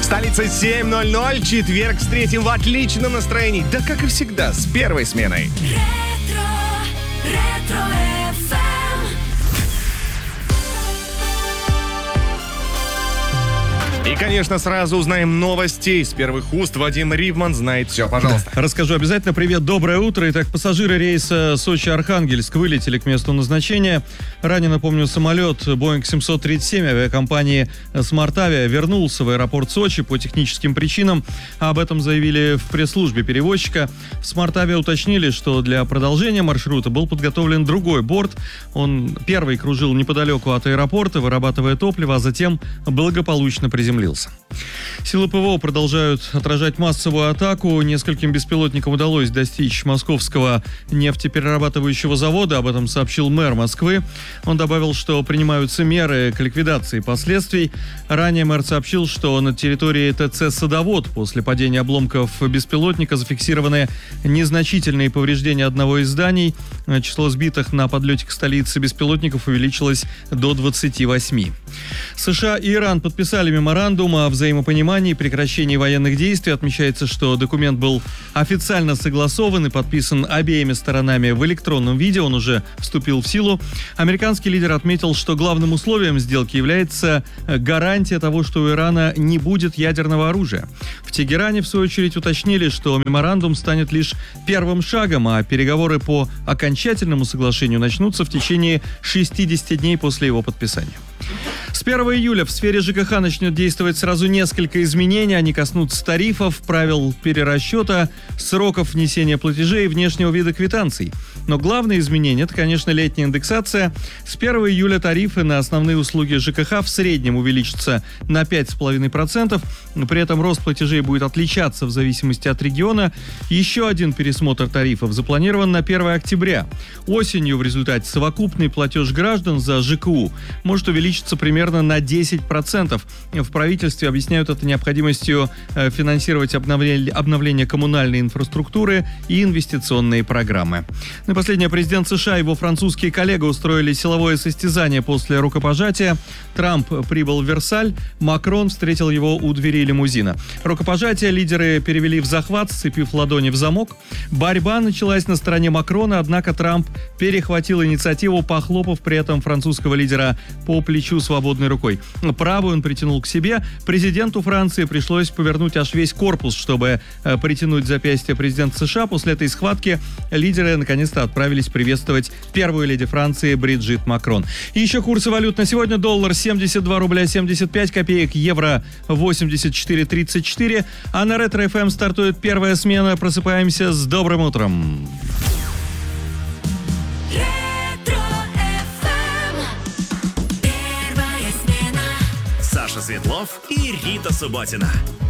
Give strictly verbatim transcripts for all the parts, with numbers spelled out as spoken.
Столица семь ноль ноль, четверг, встретим в отличном настроении. Да как и всегда, с первой сменой. Ретро, ретро эф эм. И, конечно, сразу узнаем новости из первых уст. Вадим Ривман знает все. Пожалуйста. Да, расскажу обязательно. Привет, доброе утро. Итак, пассажиры рейса Сочи-Архангельск вылетели к месту назначения. Ранее, напомню, самолет Боинг семьсот тридцать семь авиакомпании Smart Avia вернулся в аэропорт Сочи по техническим причинам. Об этом заявили в пресс-службе перевозчика. В Smart Avia уточнили, что для продолжения маршрута был подготовлен другой борт. Он первый кружил неподалеку от аэропорта, вырабатывая топливо, а затем благополучно приземлился. Силы ПВО продолжают отражать массовую атаку. Нескольким беспилотникам удалось достичь московского нефтеперерабатывающего завода. Об этом сообщил мэр Москвы. Он добавил, что принимаются меры к ликвидации последствий. Ранее мэр сообщил, что на территории ТЦ «Садовод» после падения обломков беспилотника зафиксированы незначительные повреждения одного из зданий. Число сбитых на подлете к столице беспилотников увеличилось до двадцати восьми. США и Иран подписали меморандум о взаимопонимании и прекращении военных действий. Отмечается, что документ был официально согласован и подписан обеими сторонами в электронном виде. Он уже вступил в силу. Американский лидер отметил, что главным условием сделки является гарантия того, что у Ирана не будет ядерного оружия. В Тегеране, в свою очередь, уточнили, что меморандум станет лишь первым шагом, а переговоры по окончательному соглашению начнутся в течение шестидесяти дней после его подписания. С первого июля в сфере ЖКХ начнет действовать сразу несколько изменений. Они коснутся тарифов, правил перерасчета, сроков внесения платежей и внешнего вида квитанций. Но главное изменение – это, конечно, летняя индексация. С первого июля тарифы на основные услуги ЖКХ в среднем увеличатся на пять целых пять десятых процента. При этом рост платежей будет отличаться в зависимости от региона. Еще один пересмотр тарифов запланирован на первое октября. Осенью в результате совокупный платеж граждан за ЖКУ может увеличиться примерно на десять процентов. В правительстве объясняют это необходимостью финансировать обновление, обновление коммунальной инфраструктуры и инвестиционные программы. На последнее, президент США и его французские коллеги устроили силовое состязание после рукопожатия. Трамп прибыл в Версаль, Макрон встретил его у двери лимузина. Рукопожатие лидеры перевели в захват, сцепив ладони в замок. Борьба началась на стороне Макрона, однако Трамп перехватил инициативу, похлопав при этом французского лидера по плечу свободной рукой. Правую он притянул к себе. Президенту Франции пришлось повернуть аж весь корпус, чтобы э, притянуть запястье президента США. После этой схватки лидеры наконец-то отправились приветствовать первую леди Франции Бриджит Макрон. И еще курсы валют на сегодня. Доллар семьдесят два рубля семьдесят пять копеек, евро восемьдесят четыре тридцать четыре. А на Ретро эф эм стартует первая смена. Просыпаемся с добрым утром. Саша Светлов и Рита Субботина.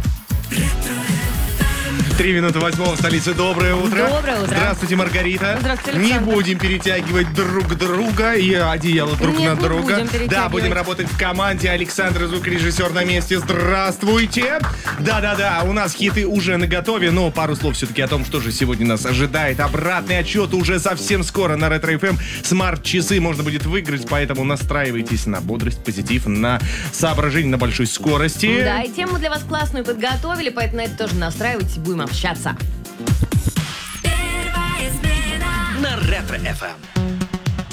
Три минуты восьмого в столице. Доброе утро. Доброе утро. Здравствуйте, Маргарита. Здравствуйте, Не Александр. будем перетягивать друг друга и одеяло друг Нет, на не друга. будем Да, перетягивать. будем работать в команде. Александр, звукорежиссер, на месте. Здравствуйте. Да-да-да, у нас хиты уже наготове, но пару слов все-таки о том, что же сегодня нас ожидает. Обратный отчет уже совсем скоро на Ретро эф эм. Смарт-часы можно будет выиграть, поэтому настраивайтесь на бодрость, позитив, на соображение на большой скорости. Да, и тему для вас классную подготовили, поэтому на это тоже настраивайтесь, будем общаться. Первая смена. На Ретро эф эм.